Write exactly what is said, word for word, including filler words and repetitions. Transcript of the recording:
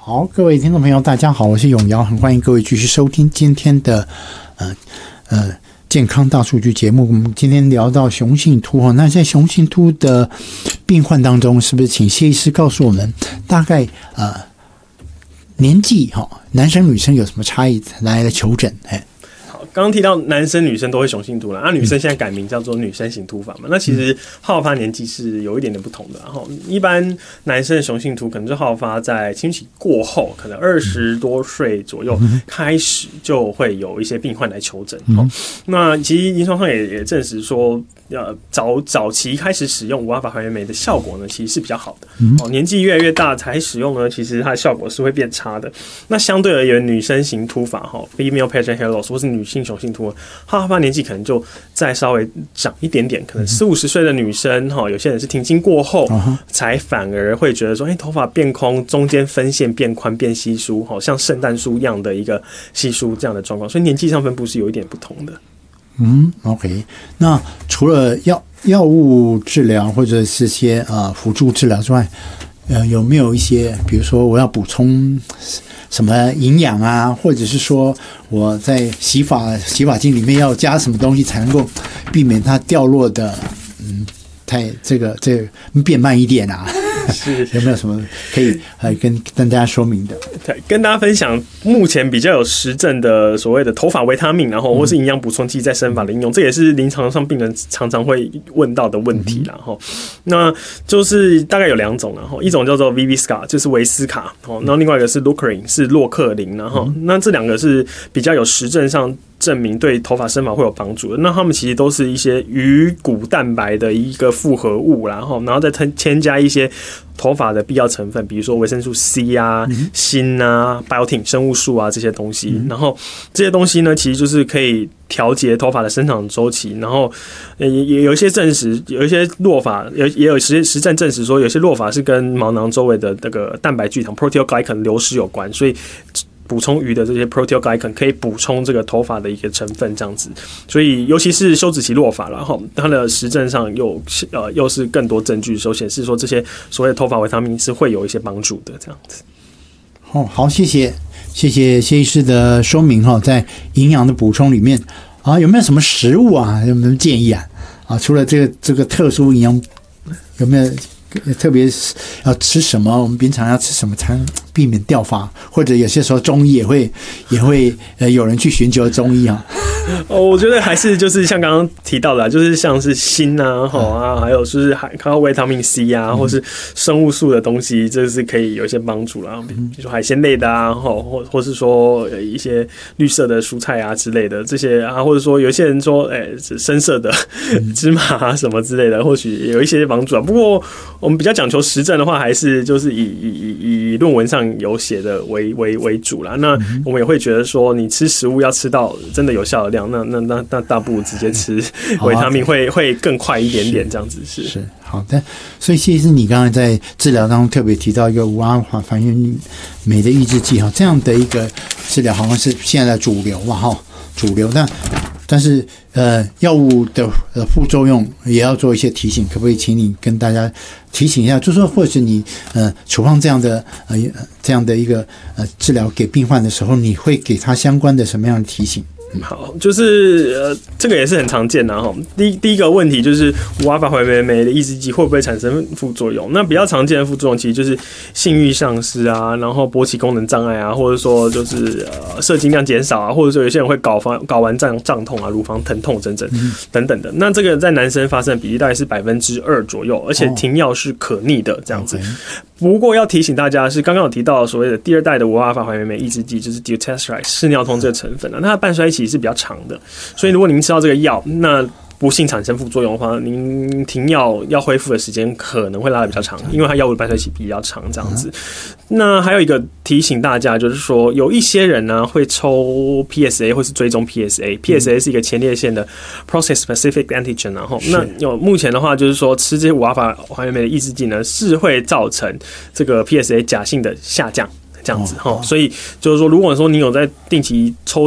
好，各位听众朋友，大家好，我是永尧，很欢迎各位继续收听今天的呃呃健康大数据节目。我们今天聊到雄性秃哈，那在雄性秃的病患当中，是不是请谢医师告诉我们大概呃年纪哈，男生女生有什么差异来来求诊？哎。 刚刚提到男生女生都会雄性秃了，那、啊、女生现在改名叫做女生型秃发嘛，那其实好发年纪是有一点点不同的。然后一般男生的雄性秃可能就好发在青春期过后，可能二十多岁左右开始就会有一些病患来求诊。嗯、那其实临床上也也证实说，呃，早早期开始使用五阿法还原酶的效果呢，其实是比较好的。哦，年纪越来越大才使用呢，其实它的效果是会变差的。那相对而言，女生型秃发哈 （female pattern hair loss） 或是女性雄性秃，好发年纪可能就再稍微长一点点，可能四五十岁的女生哈，有些人是停经过后，才反而会觉得说，哎、欸，头发变空，中间分线变宽变稀疏，好像圣诞树一样的一个稀疏这样的状况，所以年纪上分布是有一点不同的。 嗯 ，OK， 那除了药药物治疗或者是些呃辅助治疗之外，呃，有没有一些，比如说我要补充什么营养啊，或者是说我在洗发洗发精里面要加什么东西才能够避免它掉落的，嗯，太这个这个变慢一点啊？是有没有什么可以呃跟跟大家说明的？ 对，跟大家分享目前比较有实证的所谓的头发维他命，然后或是营养补充剂在生发的应用，这也是临床上病人常常会问到的问题。然后，那就是大概有两种，然后一种叫做 Vivisca， 就是维斯卡，然后另外一个是 Locarin， 是洛克林，然后那这两个是比较有实证上证明对头发生发会有帮助的。那他们其实都是一些鱼骨蛋白的一个复合物，然后然后再添加一些头发的必要成分，比如说维生素 C 啊、锌啊、biotin 生物素啊这些东西。然后这些东西呢，其实就是可以调节头发的生长周期。然后也也有一些证实，有一些落发也也有实实证证实说，有些落发是跟毛囊周围的这个蛋白聚糖 proteoglycan 流失有关，所以补充鱼的这些 proteoglycan 可以补充这个头发的一个成分，这样子。所以尤其是休止期落发，然后它的实证上又呃又是更多证据，所显示说这些所谓的头发维他命是会有一些帮助的，这样子。 哦，好，谢谢谢谢谢医师的说明哈，在营养的补充里面啊，有没有什么食物啊，有没有建议啊？啊，除了这个这个特殊营养，有没有？特别要吃什么？我们平常要吃什么才能避免掉发？或者有些时候中医也会也会呃有人去寻求中医啊。 哦，我觉得还是就是像刚刚提到的，就是像是锌啊，吼啊，还有就是还还有维他命 C 啊，或是生物素的东西，这是可以有一些帮助啦。比如说海鲜类的啊，吼或或是说一些绿色的蔬菜啊之类的这些啊，或者说有些人说，哎、欸，深色的芝麻啊什么之类的，或许有一些帮助啊。不过我们比较讲求实证的话，还是就是以以以以论文上有写的为为为主啦。那我们也会觉得说，你吃食物要吃到真的有效的量，那那那那大不如直接吃维他命会会更快一点点，这样子是是好的。所以谢医师，你刚才在治疗当中特别提到一个五阿法还原酶的抑制剂哈，这样的一个治疗好像是现在的主流嘛哈，主流但。但是，呃，药物的呃副作用也要做一些提醒，可不可以请你跟大家提醒一下？就是说，或者你呃处方这样的呃这样的一个呃治疗给病患的时候，你会给他相关的什么样的提醒？ 好，就是呃，这个也是很常见的哈。第第一个问题就是五阿法还原酶的抑制剂会不会产生副作用？那比较常见的副作用其实就是性欲丧失啊，然后勃起功能障碍啊，或者说就是呃射精量减少啊，或者说有些人会睾丸睾丸胀胀痛啊、乳房疼痛等等等等的。那这个在男生发生的比例大概是百分之二左右，而且停药是可逆的这样子。不过要提醒大家的是，刚刚有提到所谓的第二代的五阿法还原酶抑制剂，就是 dutasteride 视尿通这个成分啊，那它的半衰期是比较长的，所以如果您吃到这个药，那不幸产生副作用的话，您停药要恢复的时间可能会拉得比较长，因为它药物的半衰期比较长这样子。那还有一个提醒大家，就是说有一些人呢会抽 P S A 或是追踪 P S A，P S A 是一个前列腺的 prostate specific antigen， 然后那有目前的话就是说吃这些五阿法还原酶的抑制剂呢是会造成这个 P S A 假性的下降。这样子哈，所以就是说，如果说你有在定期抽